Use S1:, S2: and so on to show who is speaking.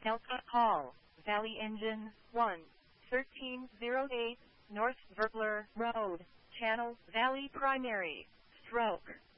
S1: Delta Hall, Valley Engine 1, 1308, North Vertler Road, Channel Valley Primary, Stroke.